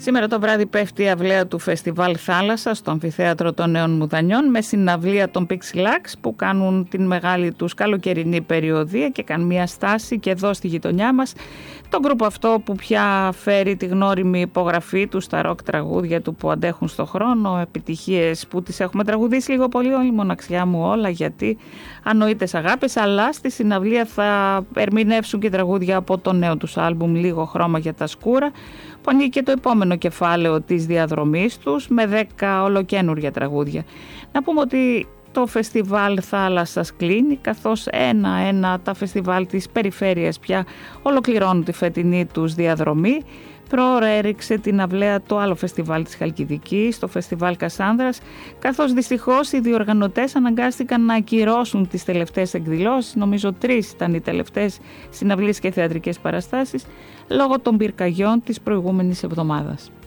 Σήμερα το βράδυ πέφτει η αυλαία του Φεστιβάλ Θάλασσα στο Αμφιθέατρο των Νέων Μουδανιών με συναυλία των Pixelax που κάνουν την μεγάλη τους καλοκαιρινή περιοδία και κάνουν μια στάση και εδώ στη γειτονιά μας. Το γκρουπ αυτό που πια φέρει τη γνώριμη υπογραφή του στα ροκ τραγούδια του που αντέχουν στο χρόνο, επιτυχίες που τις έχουμε τραγουδήσει λίγο πολύ όλη μοναξιά μου όλα γιατί ανοήτες αγάπες, αλλά στη συναυλία θα ερμηνεύσουν και τραγούδια από το νέο τους άλμπουμ Λίγο χρώμα για τα σκούρα που ανοίγει και το επόμενο κεφάλαιο της διαδρομής τους με 10 ολοκαίνουργια τραγούδια. Να πούμε ότι το φεστιβάλ Θάλασσας κλείνει καθώς ένα-ένα τα φεστιβάλ της περιφέρειας πια ολοκληρώνουν τη φετινή τους διαδρομή. Προώρα έριξε την αυλαία το άλλο φεστιβάλ της Χαλκιδικής, το φεστιβάλ Κασάνδρας, καθώς δυστυχώς οι διοργανωτές αναγκάστηκαν να ακυρώσουν τις τελευταίες εκδηλώσεις, νομίζω 3 ήταν οι τελευταίες συναυλίες και θεατρικές παραστάσεις, λόγω των πυρκαγιών της προηγούμενης εβδομάδας.